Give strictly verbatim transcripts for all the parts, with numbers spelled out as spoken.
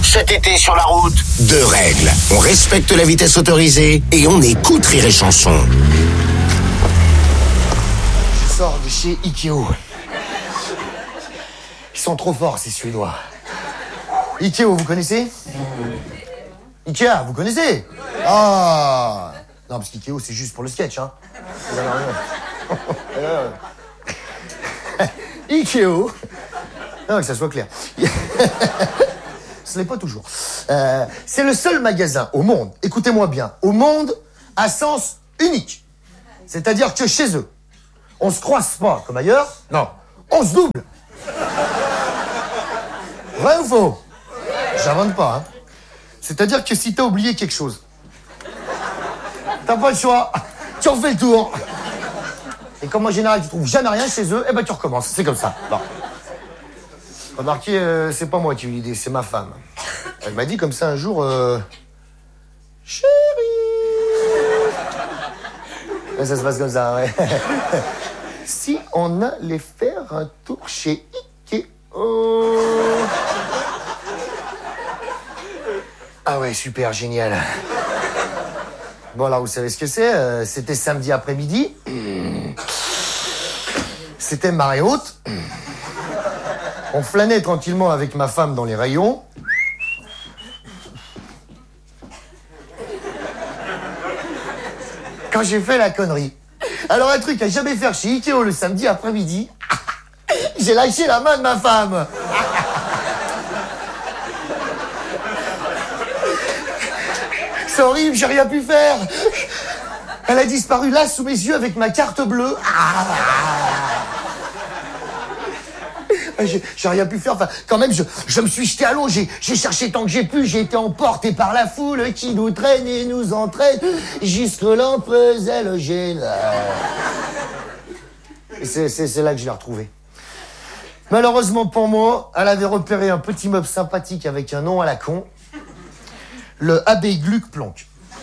Cet été sur la route, deux règles. On respecte la vitesse autorisée et on écoute Rire et Chanson. Je sors de chez Ikeo. Ils sont trop forts, ces Suédois. Ikeo, vous connaissez? Ikea, vous connaissez? Ah non, parce qu'Ikeo, c'est juste pour le sketch, hein. Ikeo. Non, que ça soit clair. Ce n'est pas toujours. Euh, c'est le seul magasin au monde, écoutez-moi bien, au monde à sens unique. C'est-à-dire que chez eux, on se croise pas comme ailleurs, non, on se double. Vrai ou faux? J'invente pas, hein. C'est-à-dire que si t'as oublié quelque chose, t'as pas le choix, tu refais le tour. Et comme en général tu trouves jamais rien chez eux, eh ben tu recommences, c'est comme ça. Bon. Remarquez, euh, c'est pas moi qui ai eu l'idée, c'est ma femme. Elle m'a dit comme ça un jour, euh... chérie. Ouais, ça se passe comme ça, ouais. Si on allait faire un tour chez Ikeo. Ah ouais, super, génial. Bon, alors, vous savez ce que c'est, euh, c'était samedi après-midi. C'était marée haute. On flânait tranquillement avec ma femme dans les rayons. Quand j'ai fait la connerie. Alors, un truc à jamais faire chez Ikeo le samedi après-midi, j'ai lâché la main de ma femme. C'est horrible, j'ai rien pu faire. Elle a disparu là, sous mes yeux, avec ma carte bleue. Ah. J'ai, j'ai rien pu faire. Enfin, quand même, je, je me suis jeté à l'eau. J'ai, j'ai cherché tant que j'ai pu. J'ai été emporté par la foule qui nous traîne et nous entraîne jusque l'empeuse le gêne. Et c'est, c'est, c'est là que je l'ai retrouvée. Malheureusement pour moi, elle avait repéré un petit meuble sympathique avec un nom à la con. Le Abbé Gluck Plonk.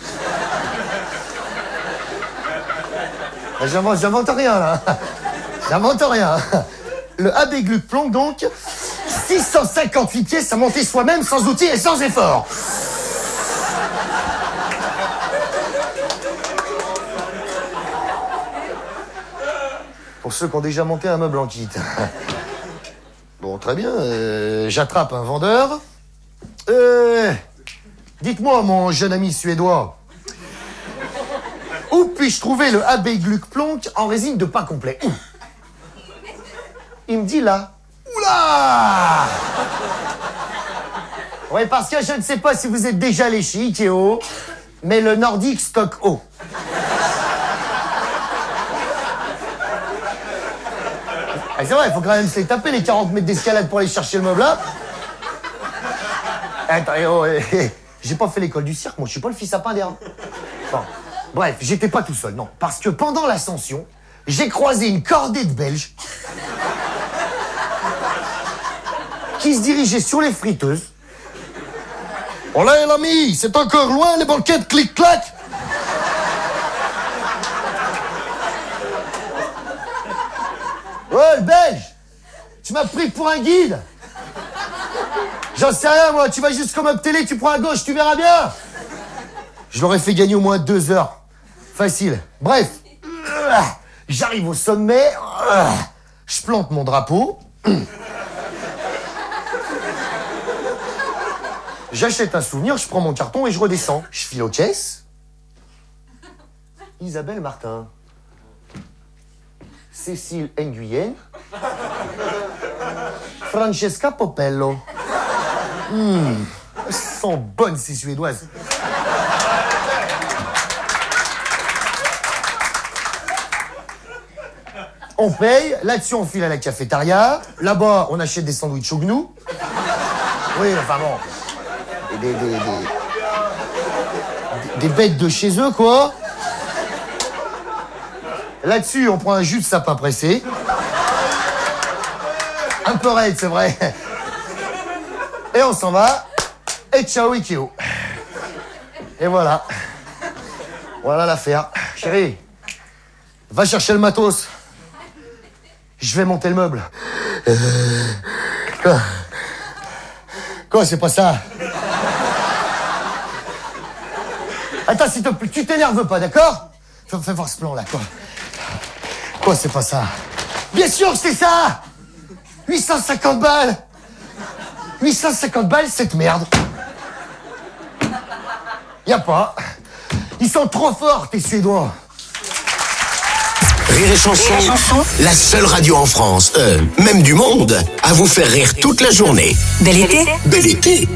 J'invente, j'invente rien, là. J'invente rien. Le Abbé Gluck Plonk, donc, six cent cinquante-huit pièces à monter soi-même, sans outils et sans effort. Pour ceux qui ont déjà monté un meuble en kit. Bon, très bien. Euh, j'attrape un vendeur. Euh... Dites-moi, mon jeune ami suédois, où puis-je trouver le Abbé Gluck Plonk en résine de pain complet? Où? Il me dit là. Oula! Ouais, parce que je ne sais pas si vous êtes déjà allé chez Ikeo, mais le Nordic Stock haut. Ah, c'est vrai, il faut quand même se les taper les quarante mètres d'escalade pour aller chercher le meuble là. Attends, oh, eh, eh. J'ai pas fait l'école du cirque, moi je suis pas le fils à pain d'herbe. Bon. Bref, j'étais pas tout seul, non. Parce que pendant l'ascension, j'ai croisé une cordée de Belges qui se dirigeaient sur les friteuses. Oh là, l'ami, c'est encore loin les banquettes clic-clac. Ouais, le Belge, tu m'as pris pour un guide. J'en sais rien, moi. Tu vas juste comme up télé, tu prends à gauche, tu verras bien. Je leur ai fait gagner au moins deux heures. Facile. Bref. J'arrive au sommet. Je plante mon drapeau. J'achète un souvenir, je prends mon carton et je redescends. Je file aux caisses. Isabelle Martin. Cécile Nguyen. Francesca Popello. Mmh, elles sont bonnes, ces Suédoises. On paye, là-dessus on file à la cafétéria, là-bas on achète des sandwichs au gnou. Oui, enfin bon. Et des, des, des, des bêtes de chez eux, quoi. Là-dessus on prend un jus de sapin pressé. Un peu raide, c'est vrai. Et on s'en va. Et ciao Ikeo. Et voilà. Voilà l'affaire. Chérie, va chercher le matos. Je vais monter le meuble. Euh... Quoi? Quoi, c'est pas ça? Attends, s'il te plaît, tu t'énerves pas, d'accord? Fais, fais voir ce plan-là, quoi. Quoi, c'est pas ça? Bien sûr que c'est ça! huit cent cinquante balles! huit cent cinquante balles, cette merde. Y a pas. Ils sont trop forts, tes Suédois. Rire et Chanson, Rire et Chanson, la seule radio en France, euh, même du monde, à vous faire rire toute la journée. Bel été. Bel été.